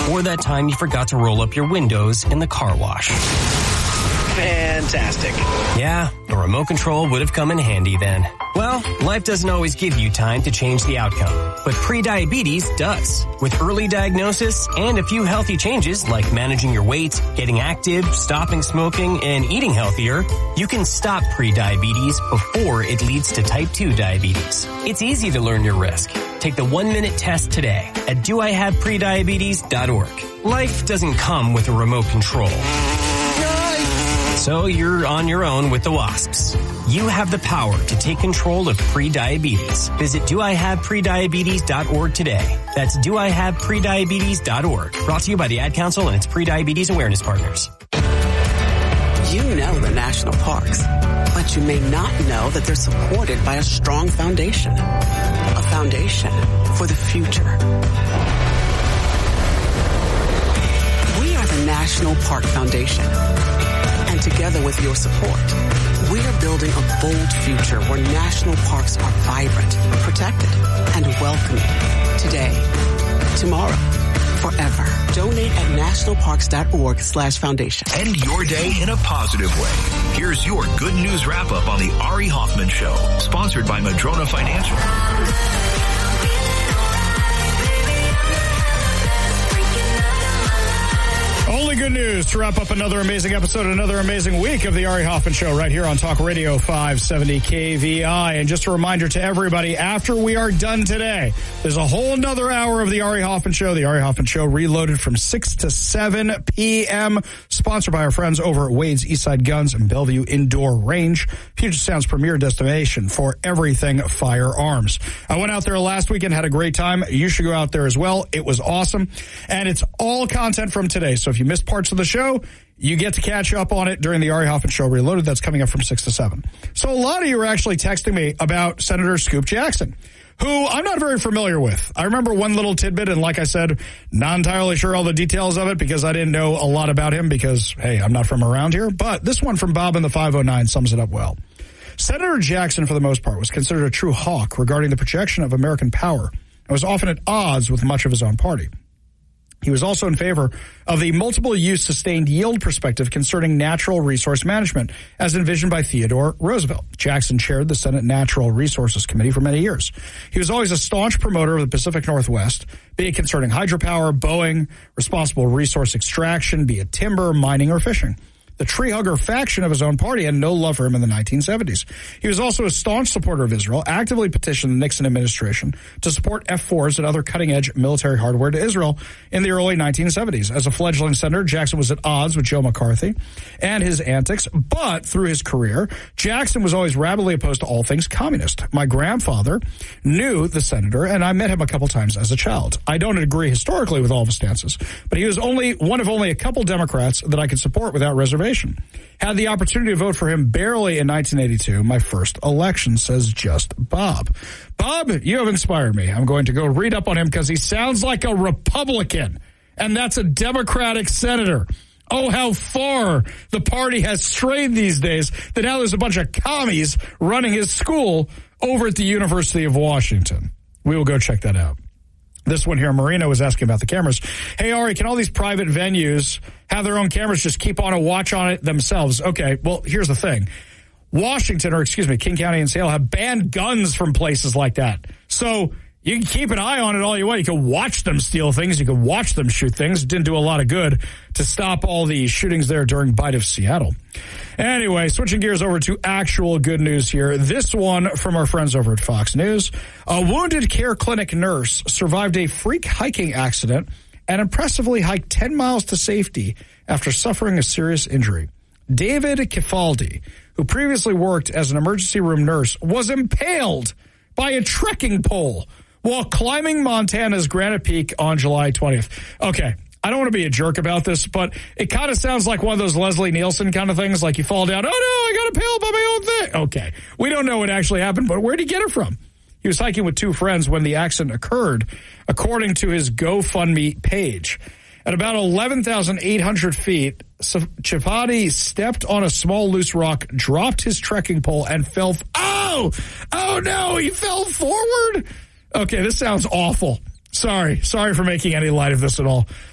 Or that time you forgot to roll up your windows in the car wash. Fantastic. Yeah, a remote control would have come in handy then. Well, life doesn't always give you time to change the outcome, but prediabetes does. With early diagnosis and a few healthy changes like managing your weight, getting active, stopping smoking, and eating healthier, you can stop prediabetes before it leads to type 2 diabetes. It's easy to learn your risk. Take the 1-minute test today at doihaveprediabetes.org. Life doesn't come with a remote control. So you're on your own with the wasps. You have the power to take control of prediabetes. Visit doihaveprediabetes.org today. That's doihaveprediabetes.org. Brought to you by the Ad Council and its Prediabetes Awareness Partners. You know the national parks, but you may not know that they're supported by a strong foundation. A foundation for the future. We are the National Park Foundation. And together with your support, we are building a bold future where national parks are vibrant, protected, and welcoming. Today, tomorrow, forever. Donate at nationalparks.org/foundation. End your day in a positive way. Here's your good news wrap-up on the Ari Hoffman Show, sponsored by Madrona Financial. Only good news to wrap up another amazing episode, another amazing week of the Ari Hoffman Show right here on Talk Radio 570 KVI. And just a reminder to everybody, after we are done today, there's a whole nother hour of the Ari Hoffman Show. The Ari Hoffman Show reloaded from 6 to 7 p.m., sponsored by our friends over at Wade's Eastside Guns and Bellevue Indoor Range, Puget Sound's premier destination for everything firearms. I went out there last weekend, had a great time. You should go out there as well. It was awesome. And it's all content from today. So if you missed parts of the show, you get to catch up on it during the Ari Hoffman Show Reloaded. That's coming up from 6 to 7. So a lot of you are actually texting me about Senator Scoop Jackson, who I'm not very familiar with. I remember one little tidbit, and like I said, not entirely sure all the details of it because I didn't know a lot about him because, hey, I'm not from around here. But this one from Bob in the 509 sums it up well. Senator Jackson, for the most part, was considered a true hawk regarding the projection of American power and was often at odds with much of his own party. He was also in favor of the multiple-use sustained yield perspective concerning natural resource management, as envisioned by Theodore Roosevelt. Jackson chaired the Senate Natural Resources Committee for many years. He was always a staunch promoter of the Pacific Northwest, be it concerning hydropower, Boeing, responsible resource extraction, be it timber, mining, or fishing. The tree hugger faction of his own party had no love for him in the 1970s. He was also a staunch supporter of Israel, actively petitioned the Nixon administration to support F-4s and other cutting-edge military hardware to Israel in the early 1970s. As a fledgling senator, Jackson was at odds with Joe McCarthy and his antics, but through his career, Jackson was always rabidly opposed to all things communist. My grandfather knew the senator, and I met him a couple times as a child. I don't agree historically with all of his stances, but he was one of only a couple Democrats that I could support without reservation. Had the opportunity to vote for him barely in 1982, my first election, says Just Bob. Bob, you have inspired me. I'm going to go read up on him because he sounds like a Republican, and that's a Democratic senator. Oh, how far the party has strayed these days that now there's a bunch of commies running his school over at the University of Washington. We will go check that out. This one here, Marina was asking about the cameras. Hey, Ari, can all these private venues have their own cameras, just keep on a watch on it themselves? Okay, well, here's the thing. King County and Salem have banned guns from places like that. So you can keep an eye on it all you want. You can watch them steal things. You can watch them shoot things. It didn't do a lot of good to stop all the shootings there during Bite of Seattle. Anyway, switching gears over to actual good news here. This one from our friends over at Fox News. A wounded care clinic nurse survived a freak hiking accident and impressively hiked 10 miles to safety after suffering a serious injury. David Kifaldi, who previously worked as an emergency room nurse, was impaled by a trekking pole while climbing Montana's Granite Peak on July 20th. Okay. I don't want to be a jerk about this, but it kind of sounds like one of those Leslie Nielsen kind of things, like you fall down, oh no, I got impaled by my own thing. Okay, we don't know what actually happened, but where'd he get it from? He was hiking with two friends when the accident occurred, according to his GoFundMe page. At about 11,800 feet, Chapati stepped on a small loose rock, dropped his trekking pole, and fell. Oh no, he fell forward? Okay, this sounds awful. Sorry for making any light of this at all.